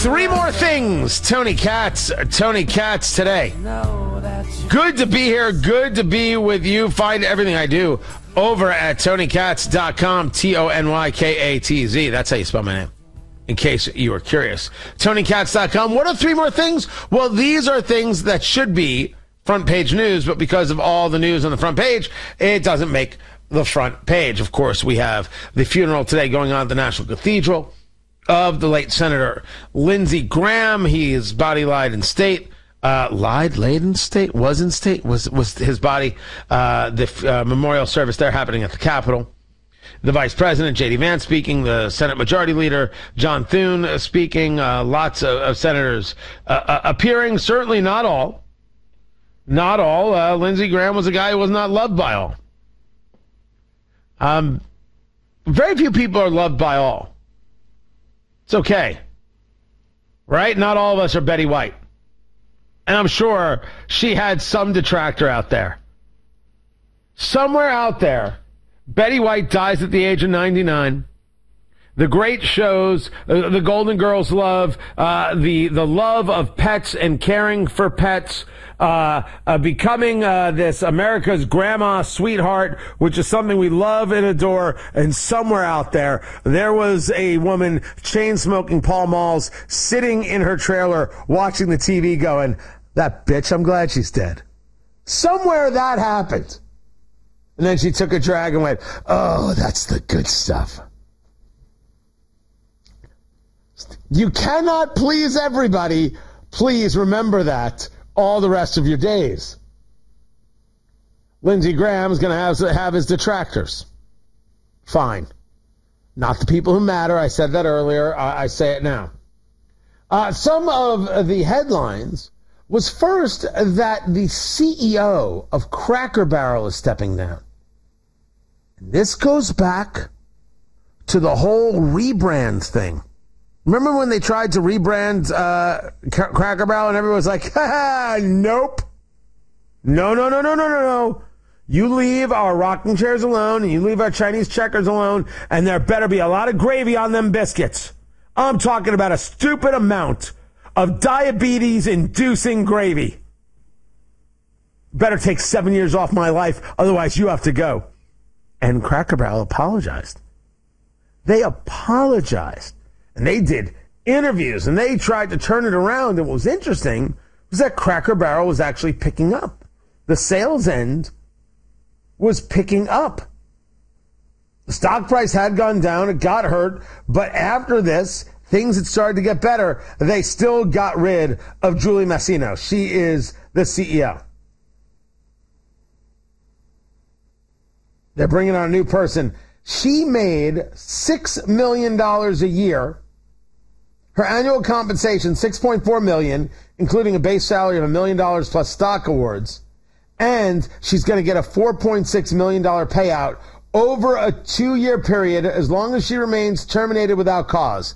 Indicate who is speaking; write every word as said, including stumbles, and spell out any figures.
Speaker 1: Three more things. Tony Katz. Tony Katz today. Good to be here. Good to be with you. Find everything I do over at tony katz dot com. T O N Y K A T Z. That's how you spell my name, in case you were curious. tony katz dot com. What are three more things? Well, these are things that should be front page news, but because of all the news on the front page, it doesn't make the front page. Of course, we have the funeral today going on at the National Cathedral of the late Senator Lindsey Graham. His body lied in state. Uh, lied, laid in state, was in state, was was his body. Uh, the uh, memorial service there happening at the Capitol. The Vice President, J D Vance, speaking. The Senate Majority Leader, John Thune, speaking. Uh, lots of, of senators uh, uh, appearing. Certainly not all. Not all. Uh, Lindsey Graham was a guy who was not loved by all. Um, very few people are loved by all. It's okay. Right? Not all of us are Betty White. And I'm sure she had some detractor out there. Somewhere out there, Betty White dies at the age of ninety-nine. The great shows, uh, the Golden Girls love, uh, the, the love of pets and caring for pets, uh, uh becoming, uh, this America's grandma sweetheart, which is something we love and adore. And somewhere out there, there was a woman chain smoking Pall Malls sitting in her trailer watching the T V going, that bitch, I'm glad she's dead. Somewhere that happened. And then she took a drag and went, oh, that's the good stuff. You cannot please everybody. Please remember that all the rest of your days. Lindsey Graham is going to have, have his detractors. Fine. Not the people who matter. I said that earlier. I, I say it now. Uh, some of the headlines was first that the C E O of Cracker Barrel is stepping down. And this goes back to the whole rebrand thing. Remember when they tried to rebrand uh, C- Cracker Barrel and everyone was like, ha, nope. No, no, no, no, no, no, no. You leave our rocking chairs alone and you leave our Chinese checkers alone, and there better be a lot of gravy on them biscuits. I'm talking about a stupid amount of diabetes-inducing gravy. Better take seven years off my life, otherwise you have to go. And Cracker Barrel apologized. They apologized. And they did interviews, and they tried to turn it around. And what was interesting was that Cracker Barrel was actually picking up. The sales end was picking up. The stock price had gone down. It got hurt. But after this, things had started to get better. They still got rid of Julie Masino. She is the C E O. They're bringing on a new person. She made six million dollars a year. Her annual compensation, six point four million dollars, including a base salary of a million dollars plus stock awards. And she's going to get a four point six million dollars payout over a two-year period as long as she remains terminated without cause.